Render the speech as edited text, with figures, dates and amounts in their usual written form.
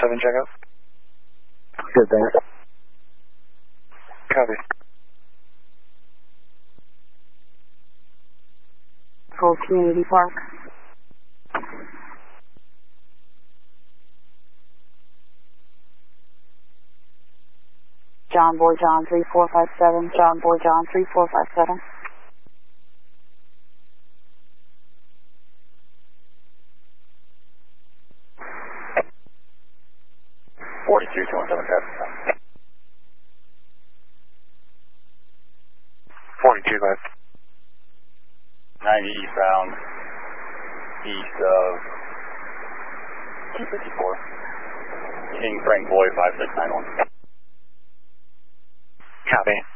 217 checkout. Good, thanks. Copy. Full Community Park. John Boy John 3457, John Boy John 3457. 42 left. 90 eastbound, east of 254. King Frank Boy 5691. Copy.